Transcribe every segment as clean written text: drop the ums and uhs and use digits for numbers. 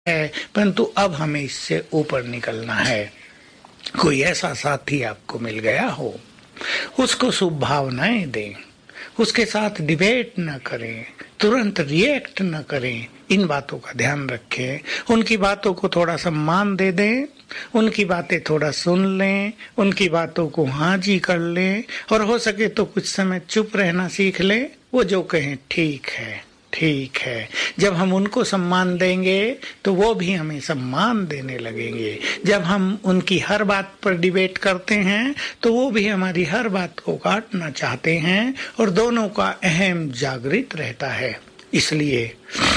है, परंतु अब हमें इससे ऊपर निकलना है। कोई ऐसा साथी आपको मिल गया हो, उसको शुभ भावनाएं दें, उसके साथ डिबेट न करें, तुरंत रिएक्ट न करें। इन बातों का ध्यान रखें। उनकी बातों को थोड़ा सम्मान दे दें, उनकी बातें थोड़ा सुन लें, उनकी बातों को हाँ जी कर लें, और हो सके तो कुछ समय चुप रहना सीख लें। वो जो कहें ठीक है, ठीक है। जब हम उनको सम्मान देंगे तो वो भी हमें सम्मान देने लगेंगे। जब हम उनकी हर बात पर डिबेट करते हैं तो वो भी हमारी हर बात को काटना चाहते हैं, और दोनों का अहम जागृत रहता है। इसलिए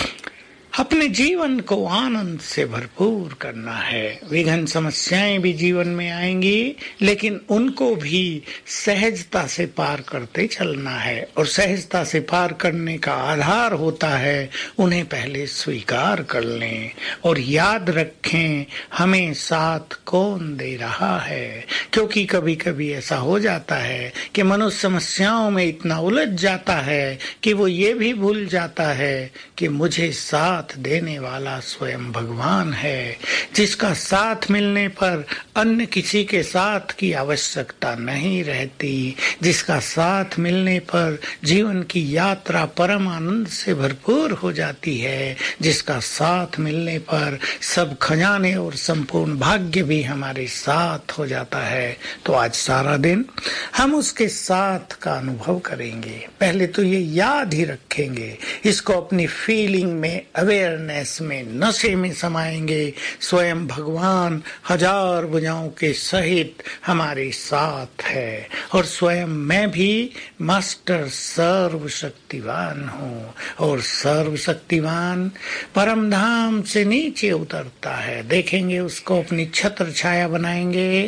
अपने जीवन को आनंद से भरपूर करना है। विघ्न समस्याएं भी जीवन में आएंगी, लेकिन उनको भी सहजता से पार करते चलना है। और सहजता से पार करने का आधार होता है उन्हें पहले स्वीकार कर लें और याद रखें हमें साथ कौन दे रहा है। क्योंकि कभी कभी ऐसा हो जाता है कि मनुष्य समस्याओं में इतना उलझ जाता है कि वो ये भी भूल जाता है कि मुझे साथ देने वाला स्वयं भगवान है, जिसका साथ मिलने पर अन्य किसी के साथ की आवश्यकता नहीं रहती, जिसका साथ मिलने पर जीवन की यात्रा परम आनंद से भरपूर हो जाती है, जिसका साथ मिलने पर सब खजाने और संपूर्ण भाग्य भी हमारे साथ हो जाता है। तो आज सारा दिन हम उसके साथ का अनुभव करेंगे। पहले तो ये याद ही रखेंगे, इसको अपनी फीलिंग में, अवेयरनेस में, नशे में समाएंगे। स्वयं भगवान हजार भुजाओं के सहित हमारे साथ है, और स्वयं मैं भी मास्टर सर्वशक्तिवान हूँ, और सर्वशक्तिवान परम धाम से नीचे उतरता है। देखेंगे उसको अपनी छत्र छाया बनाएंगे।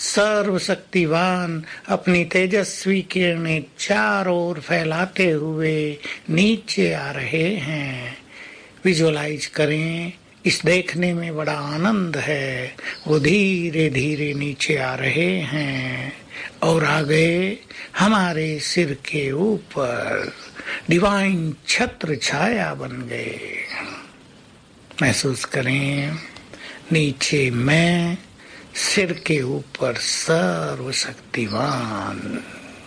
सर्वशक्तिवान अपनी तेजस्वी किरणें चारों ओर फैलाते हुए नीचे आ रहे हैं। विजुअलाइज करें, इस देखने में बड़ा आनंद है। वो धीरे धीरे नीचे आ रहे हैं और आ गए हमारे सिर के ऊपर, डिवाइन छत्र छाया बन गए। महसूस करें, नीचे मैं, सिर के ऊपर सर्वशक्तिवान।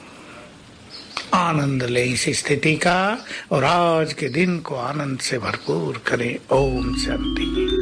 आनंद लें इस स्थिति का, और आज के दिन को आनंद से भरपूर करें। ओम शांति।